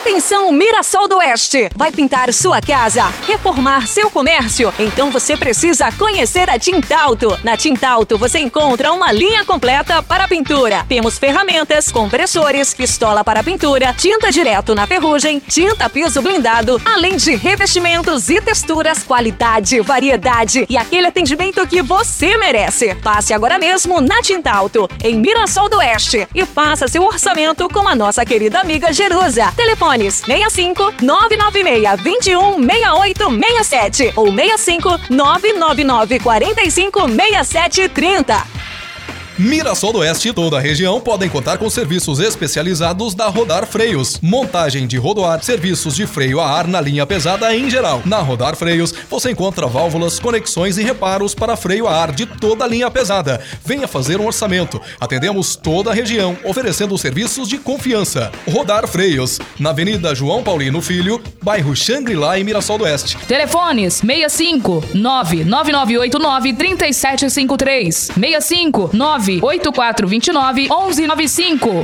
Atenção, Mirassol do Oeste! Vai pintar sua casa, reformar seu comércio? Então você precisa conhecer a Tintalto. Na Tintalto você encontra uma linha completa para pintura. Temos ferramentas, compressores, pistola para pintura, tinta direto na ferrugem, tinta piso blindado, além de revestimentos e texturas, qualidade, variedade e aquele atendimento que você merece. Passe agora mesmo na Tintalto, em Mirassol do Oeste, e faça seu orçamento com a nossa querida amiga Jerusa. Telefones 65 996 21 6867 ou 65 999 45 6730. Mirassol do Oeste e toda a região podem contar com serviços especializados da Rodar Freios. Montagem de rodoar, serviços de freio a ar na linha pesada em geral. Na Rodar Freios, você encontra válvulas, conexões e reparos para freio a ar de toda a linha pesada. Venha fazer um orçamento. Atendemos toda a região, oferecendo serviços de confiança. Rodar Freios, na Avenida João Paulino Filho, bairro Xangri-Lá, em Mirassol do Oeste. Telefones 65 99989 3753 65 98429 1195.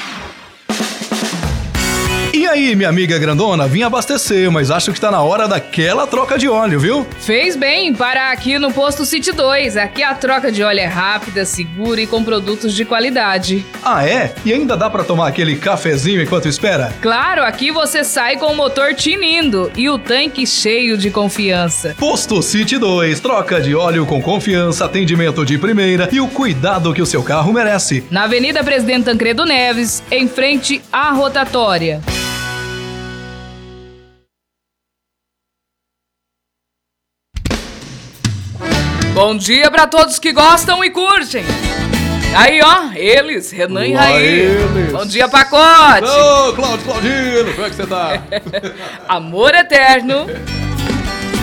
E aí, minha amiga grandona, vim abastecer, mas acho que tá na hora daquela troca de óleo, viu? Fez bem parar aqui no Posto City 2. Aqui a troca de óleo é rápida, segura e com produtos de qualidade. Ah, é? E ainda dá pra tomar aquele cafezinho enquanto espera? Claro, aqui você sai com o motor tinindo e o tanque cheio de confiança. Posto City 2, troca de óleo com confiança, atendimento de primeira e o cuidado que o seu carro merece. Na Avenida Presidente Tancredo Neves, em frente à rotatória. Bom dia pra todos que gostam e curtem. Aí, ó, eles, Renan e Raí. Bom dia, pacote. Ô, Claudino, como é que você tá? Amor eterno